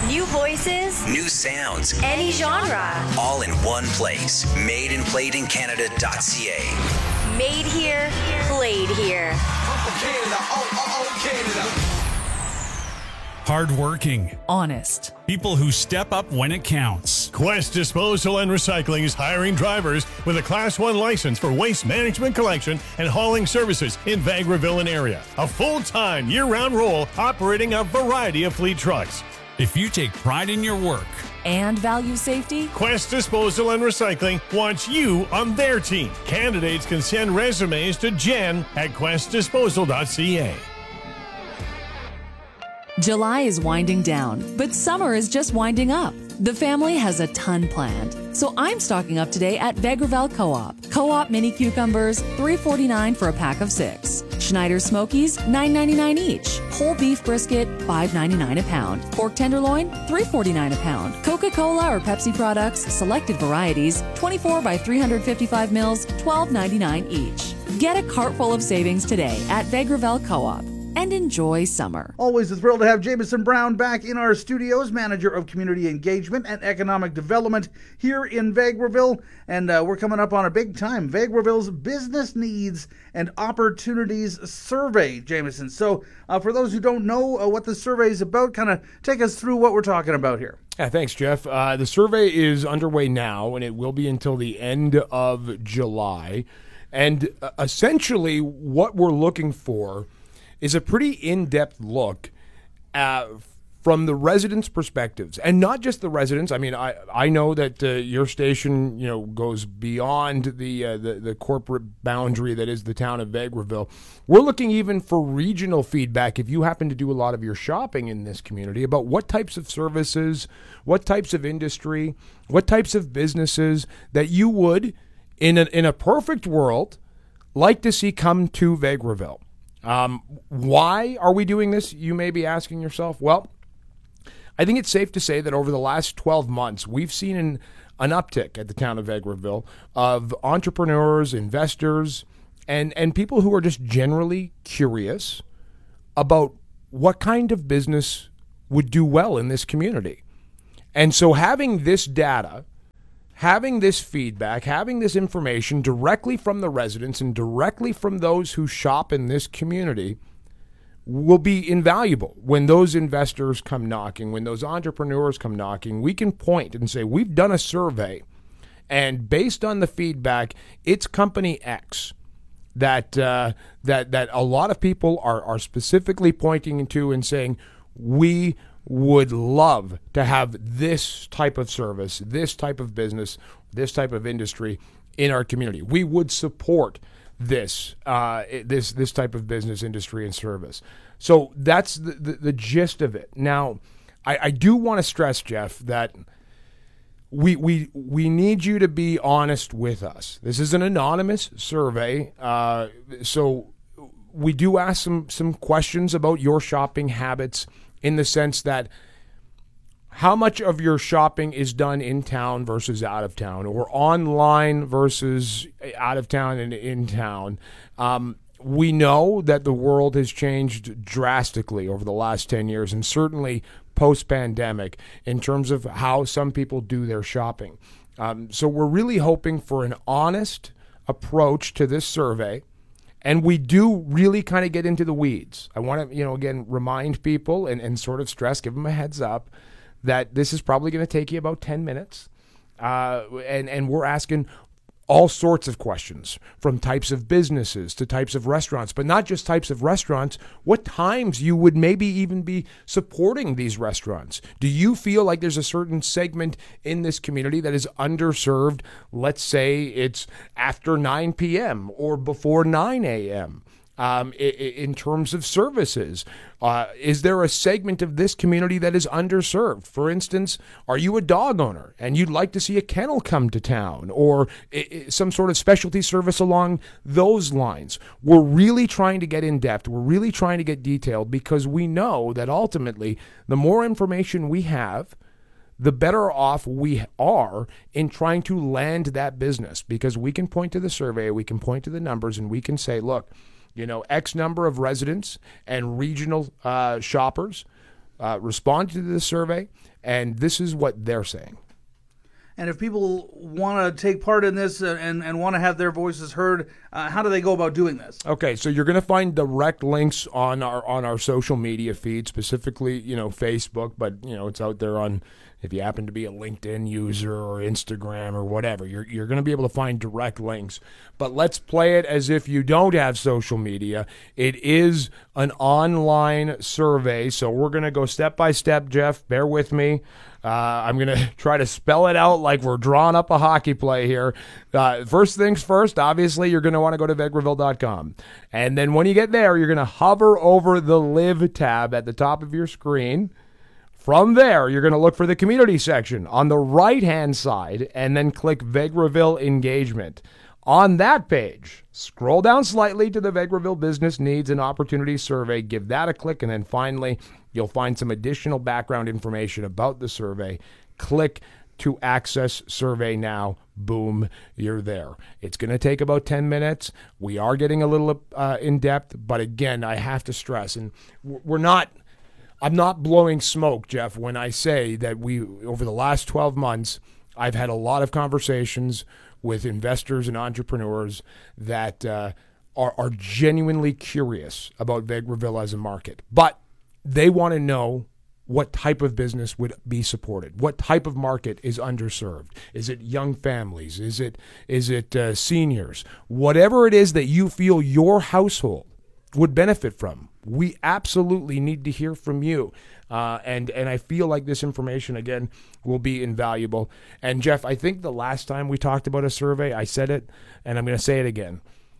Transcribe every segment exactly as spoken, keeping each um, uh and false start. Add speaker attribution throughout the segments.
Speaker 1: New voices,
Speaker 2: new sounds,
Speaker 1: any genre.
Speaker 2: All in one place. made and played in canada dot c a.
Speaker 1: Made here, played here.
Speaker 3: Canada, oh, oh, oh, Canada.
Speaker 4: Hardworking.
Speaker 5: Honest.
Speaker 4: People who step up when it counts.
Speaker 6: Quest Disposal and Recycling is hiring drivers with a Class one license for waste management collection and hauling services in Vegreville and area. A full-time, year-round role operating a variety of fleet trucks.
Speaker 4: If you take pride in your work
Speaker 5: and value safety,
Speaker 6: Quest Disposal and Recycling wants you on their team. Candidates can send resumes to Jen at quest disposal dot c a.
Speaker 5: July is winding down, but summer is just winding up. The family has a ton planned, so I'm stocking up today at Vegreville Co-op. Co-op mini cucumbers, three forty-nine for a pack of six. Schneider Smokies, nine ninety-nine each. Whole beef brisket, five ninety-nine a pound. Pork tenderloin, three forty-nine a pound. Coca-Cola or Pepsi products, selected varieties, twenty-four by three fifty-five mils, twelve ninety-nine each. Get a cart full of savings today at Vegreville Co-op. And enjoy summer.
Speaker 7: Always a thrill to have Jameson Brown back in our studios, Manager of Community Engagement and Economic Development here in Vegreville. And uh, we're coming up on a big time, Vegreville's Business Needs and Opportunities Survey, Jameson. So uh, for those who don't know uh, what the survey is about, kind of take us through what we're talking about here.
Speaker 8: Yeah, thanks, Jeff. Uh, the survey is underway now, and it will be until the end of July. And uh, essentially what we're looking for is a pretty in-depth look uh, from the residents' perspectives, and not just the residents. I mean, I I know that uh, your station, you know, goes beyond the, uh, the the corporate boundary that is the town of Vegreville. We're looking even for regional feedback if you happen to do a lot of your shopping in this community about what types of services, what types of industry, what types of businesses that you would, in a, in a perfect world, like to see come to Vegreville. Um, why are we doing this? You may be asking yourself. Well, I think it's safe to say that over the last twelve months, we've seen an, an uptick at the town of Vegreville of entrepreneurs, investors, and, and people who are just generally curious about what kind of business would do well in this community. And so having this data, having this feedback, having this information directly from the residents and directly from those who shop in this community will be invaluable. When those investors come knocking, when those entrepreneurs come knocking, we can point and say, we've done a survey, and based on the feedback, it's company X that uh, that that a lot of people are, are specifically pointing to and saying, we would love to have this type of service, this type of business, this type of industry in our community. We would support this uh, this this type of business, industry, and service. So that's the, the, the gist of it. Now, I, I do want to stress, Jeff, that we we we need you to be honest with us. This is an anonymous survey, uh, so we do ask some some questions about your shopping habits, in the sense that how much of your shopping is done in town versus out of town, or online versus out of town and in town. Um, we know that the world has changed drastically over the last ten years, and certainly post-pandemic, in terms of how some people do their shopping. Um, so we're really hoping for an honest approach to this survey. And we do really kind of get into the weeds. I want to, you know, again, remind people and, and sort of stress, give them a heads up that this is probably going to take you about ten minutes. Uh, and, and we're asking all sorts of questions, from types of businesses to types of restaurants, but not just types of restaurants, what times you would maybe even be supporting these restaurants. Do you feel like there's a certain segment in this community that is underserved? Let's say it's after nine p.m. or before nine a.m. Um, in terms of services, uh, is there a segment of this community that is underserved? For instance, are you a dog owner and you'd like to see a kennel come to town, or some sort of specialty service along those lines? We're really trying to get in depth. We're really trying to get detailed, because we know that ultimately the more information we have, the better off we are in trying to land that business, because we can point to the survey, we can point to the numbers, and we can say, look, you know, X number of residents and regional uh, shoppers uh, responded to this survey, and this is what they're saying.
Speaker 7: And if people want to take part in this and, and want to have their voices heard, uh, how do they go about doing this?
Speaker 8: Okay, so you're going to find direct links on our on our social media feed, specifically, you know, Facebook, but you know, it's out there on, if you happen to be a LinkedIn user or Instagram or whatever, you're you're going to be able to find direct links. But let's play it as if you don't have social media. It is an online survey, so we're going to go step by step, Jeff. Bear with me. Uh, I'm going to try to spell it out like we're drawing up a hockey play here. Uh, first things first, obviously, you're going to want to go to Vegreville dot com. And then when you get there, you're going to hover over the Live tab at the top of your screen. From there, you're going to look for the community section on the right-hand side and then click Vegreville Engagement. On that page, scroll down slightly to the Vegreville Business Needs and Opportunities Survey. Give that a click, and then finally, you'll find some additional background information about the survey. Click to access survey now. Boom, you're there. It's going to take about ten minutes. We are getting a little uh, in-depth, but again, I have to stress, and we're not... I'm not blowing smoke, Jeff, when I say that we, over the last twelve months, I've had a lot of conversations with investors and entrepreneurs that uh, are, are genuinely curious about Vegreville as a market. But they want to know what type of business would be supported. What type of market is underserved? Is it young families? Is it is it uh, seniors? Whatever it is that you feel your household would benefit from, we absolutely need to hear from you. Uh, and, and I feel like this information, again, will be invaluable. And, Jeff, I think the last time we talked about a survey, I said it, and I'm going to say it again.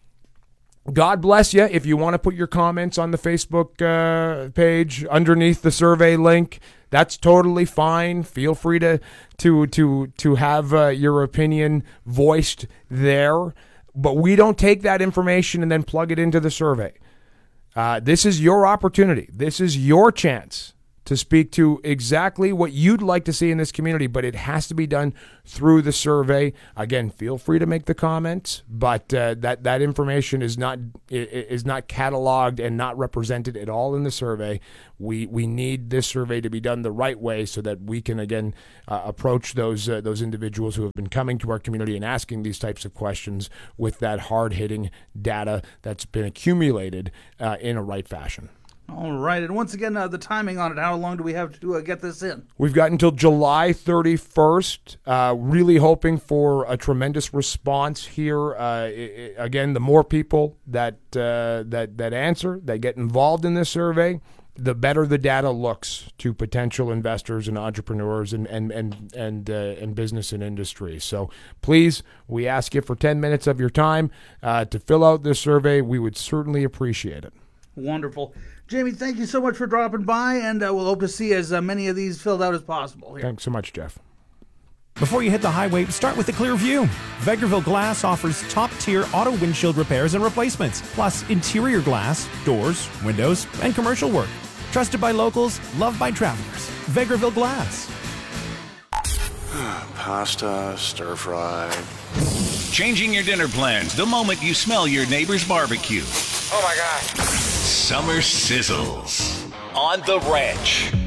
Speaker 8: God bless you. If you want to put your comments on the Facebook uh, page underneath the survey link, that's totally fine. Feel free to to to to have uh, your opinion voiced there. But we don't take that information and then plug it into the survey. Uh, this is your opportunity. This is your chance to speak to exactly what you'd like to see in this community, but it has to be done through the survey. Again, feel free to make the comments, but uh, that that information is not is not cataloged and not represented at all in the survey. We we need this survey to be done the right way so that we can again uh, approach those uh, those individuals who have been coming to our community and asking these types of questions with that hard-hitting data that's been accumulated uh, in a right fashion.
Speaker 7: All right, and once again, uh, the timing on it, how long do we have to uh, get this in?
Speaker 8: We've got until July thirty-first, uh, really hoping for a tremendous response here. Uh, it, again, the more people that, uh, that, that answer, that get involved in this survey, the better the data looks to potential investors and entrepreneurs and and and and, uh, and business and industry. So please, we ask you for ten minutes of your time uh, to fill out this survey. We would certainly appreciate it.
Speaker 7: Wonderful. Jamie, thank you so much for dropping by, and uh, we'll hope to see as uh, many of these filled out as possible here.
Speaker 8: Thanks so much, Jeff.
Speaker 9: Before you hit the highway, start with a clear view. Vegreville Glass offers top-tier auto windshield repairs and replacements, plus interior glass, doors, windows, and commercial work. Trusted by locals, loved by travelers. Vegreville Glass.
Speaker 10: Pasta, stir fry.
Speaker 11: Changing your dinner plans the moment you smell your neighbor's barbecue.
Speaker 3: Oh my God.
Speaker 11: Summer Sizzles on The Ranch.